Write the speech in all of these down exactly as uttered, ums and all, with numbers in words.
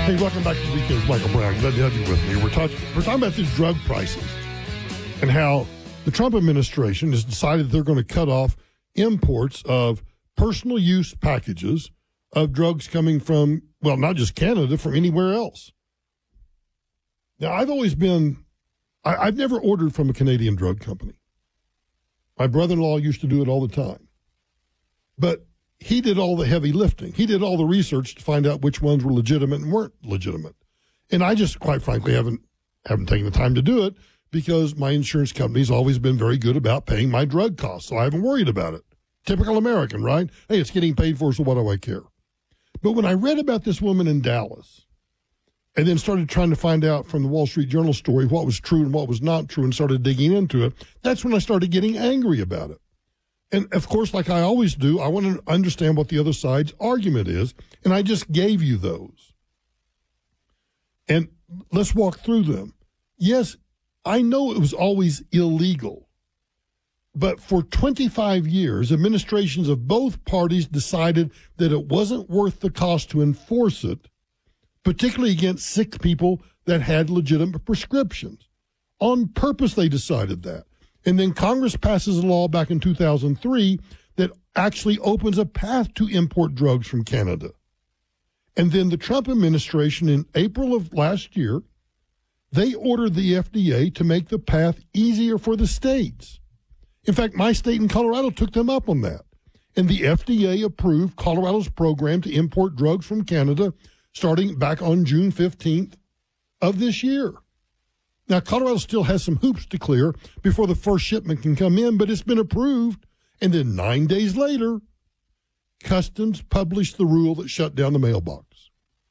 Hey, welcome back to the Weekend with Michael Brown. Glad to have you with me. We're, touch, we're talking about these drug prices and how the Trump administration has decided they're going to cut off imports of personal use packages of drugs coming from, well, not just Canada, from anywhere else. Now, I've always been, I, I've never ordered from a Canadian drug company. My brother-in-law used to do it all the time. But he did all the heavy lifting. He did all the research to find out which ones were legitimate and weren't legitimate. And I just, quite frankly, haven't haven't taken the time to do it because my insurance company's always been very good about paying my drug costs, so I haven't worried about it. Typical American, right? Hey, it's getting paid for, so what do I care? But when I read about this woman in Dallas and then started trying to find out from the Wall Street Journal story what was true and what was not true and started digging into it, that's when I started getting angry about it. And, of course, like I always do, I want to understand what the other side's argument is, and I just gave you those. And let's walk through them. Yes, I know it was always illegal, but for twenty-five years, administrations of both parties decided that it wasn't worth the cost to enforce it, particularly against sick people that had legitimate prescriptions. On purpose, they decided that. And then Congress passes a law back in two thousand three that actually opens a path to import drugs from Canada. And then the Trump administration in April of last year, they ordered the F D A to make the path easier for the states. In fact, my state in Colorado took them up on that. And the F D A approved Colorado's program to import drugs from Canada starting back on June fifteenth of this year. Now, Colorado still has some hoops to clear before the first shipment can come in, but it's been approved. And then nine days later, Customs published the rule that shut down the mailbox.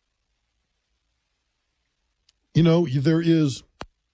You know, there is,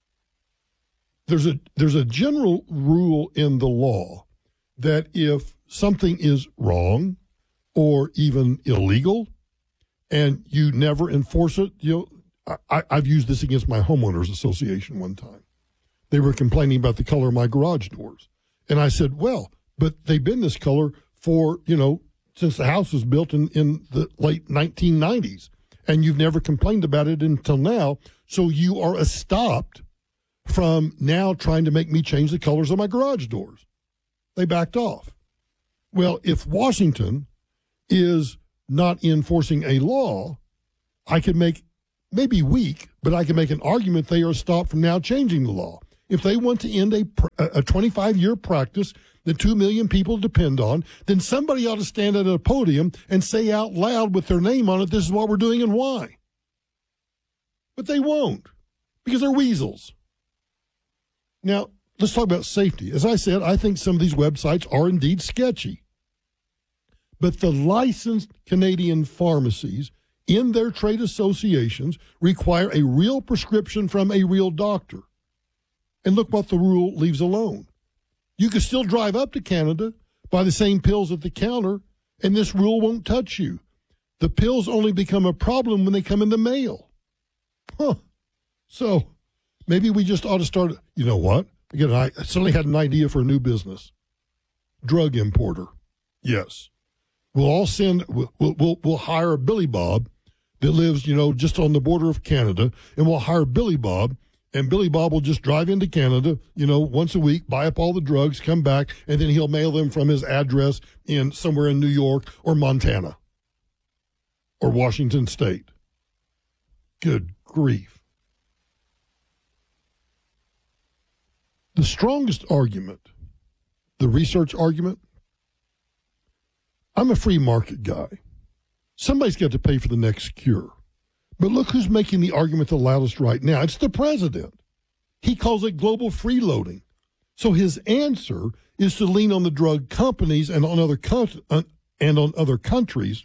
there's a, there's a general rule in the law that if something is wrong or even illegal and you never enforce it, you know, I, I've used this against my homeowners association one time. They were complaining about the color of my garage doors. And I said, well, but they've been this color for, you know, since the house was built in, in the late nineteen nineties. And you've never complained about it until now. So you are stopped from now trying to make me change the colors of my garage doors. They backed off. Well, if Washington is not enforcing a law, I could make maybe weak, but I can make an argument they are stopped from now changing the law. If they want to end a a twenty-five-year practice that two million people depend on, then somebody ought to stand at a podium and say out loud with their name on it, this is what we're doing and why. But they won't, because they're weasels. Now, let's talk about safety. As I said, I think some of these websites are indeed sketchy. But the licensed Canadian pharmacies in their trade associations require a real prescription from a real doctor. And look what the rule leaves alone. You can still drive up to Canada, buy the same pills at the counter, and this rule won't touch you. The pills only become a problem when they come in the mail. Huh. So maybe we just ought to start, you know what? Again, I suddenly had an idea for a new business. Drug importer. Yes. We'll all send, we'll, we'll, we'll hire Billy Bob that lives, you know, just on the border of Canada, and we'll hire Billy Bob, and Billy Bob will just drive into Canada, you know, once a week, buy up all the drugs, come back, and then he'll mail them from his address in somewhere in New York or Montana or Washington State. Good grief. The strongest argument, the research argument, I'm a free market guy. Somebody's got to pay for the next cure. But look who's making the argument the loudest right now. It's the president. He calls it global freeloading. So his answer is to lean on the drug companies and on other co- uh, and on other countries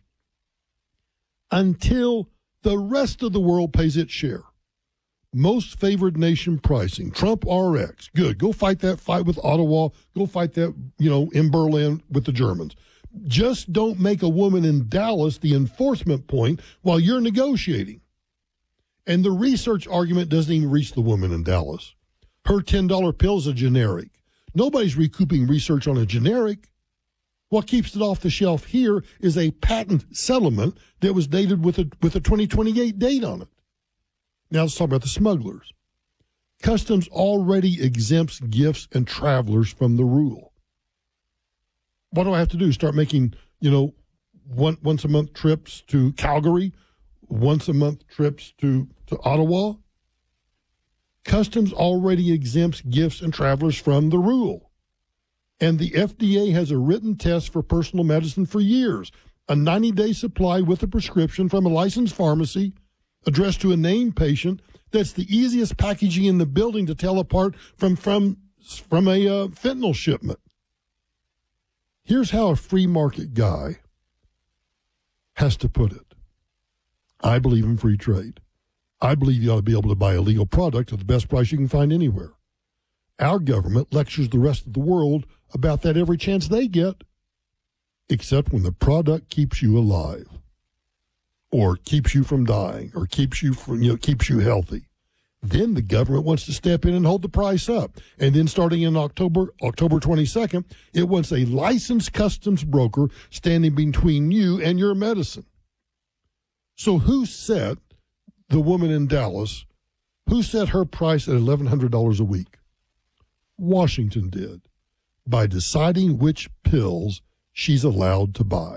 until the rest of the world pays its share. Most favored nation pricing, Trump R X. Good. Go fight that fight with Ottawa. Go fight that, you know, in Berlin with the Germans. Just don't make a woman in Dallas the enforcement point while you're negotiating. And the research argument doesn't even reach the woman in Dallas. Her ten dollar pill is a generic. Nobody's recouping research on a generic. What keeps it off the shelf here is a patent settlement that was dated with a, with a twenty twenty-eight date on it. Now let's talk about the smugglers. Customs already exempts gifts and travelers from the rule. What do I have to do? Start making, you know, one, once a month trips to Calgary, once a month trips to, to Ottawa? Customs already exempts gifts and travelers from the rule. And the F D A has a written test for personal medicine for years, a ninety-day supply with a prescription from a licensed pharmacy addressed to a named patient. That's the easiest packaging in the building to tell apart from, from, from a uh, fentanyl shipment. Here's how a free market guy has to put it. I believe in free trade. I believe you ought to be able to buy a legal product at the best price you can find anywhere. Our government lectures the rest of the world about that every chance they get, except when the product keeps you alive, or keeps you from dying, or keeps you from, you know, keeps you healthy. Then the government wants to step in and hold the price up. And then starting in October, October twenty-second, it wants a licensed customs broker standing between you and your medicine. So who set the woman in Dallas, who set her price at eleven hundred dollars a week? Washington did, by deciding which pills she's allowed to buy.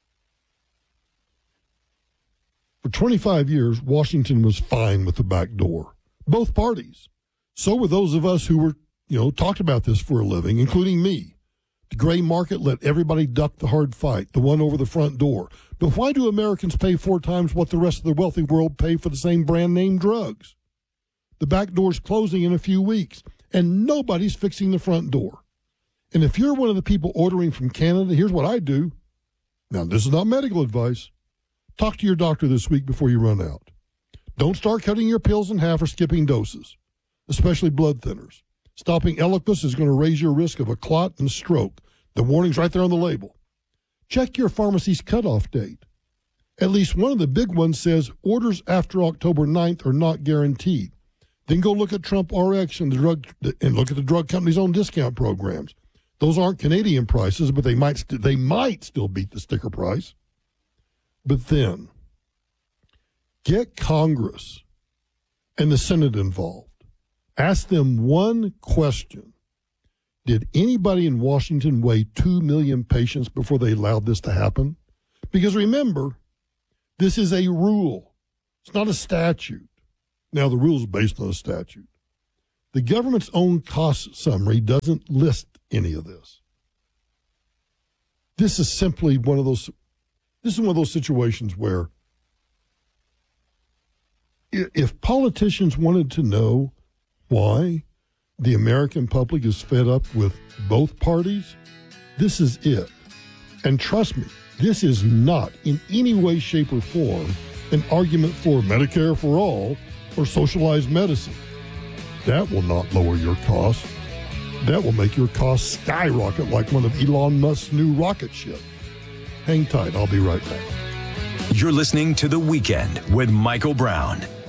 For twenty-five years, Washington was fine with the back door. Both parties. So were those of us who were, you know, talked about this for a living, including me. The gray market let everybody duck the hard fight, the one over the front door. But why do Americans pay four times what the rest of the wealthy world pay for the same brand name drugs? The back door's closing in a few weeks, and nobody's fixing the front door. And if you're one of the people ordering from Canada, here's what I do. Now, this is not medical advice. Talk to your doctor this week before you run out. Don't start cutting your pills in half or skipping doses, especially blood thinners. Stopping Eliquis is going to raise your risk of a clot and stroke. The warning's right there on the label. Check your pharmacy's cutoff date. At least one of the big ones says orders after October ninth are not guaranteed. Then go look at Trump R X and the drug and look at the drug company's own discount programs. Those aren't Canadian prices, but they might st- they might still beat the sticker price. But then get Congress and the Senate involved. Ask them one question. Did anybody in Washington weigh two million patients before they allowed this to happen? Because remember, this is a rule. It's not a statute. Now, the rule is based on a statute. The government's own cost summary doesn't list any of this. This is simply one of those, this is one of those situations where if politicians wanted to know why the American public is fed up with both parties, this is it. And trust me, this is not in any way, shape, or form an argument for Medicare for all or socialized medicine. That will not lower your costs. That will make your costs skyrocket like one of Elon Musk's new rocket ships. Hang tight. I'll be right back. You're listening to The Weekend with Michael Brown.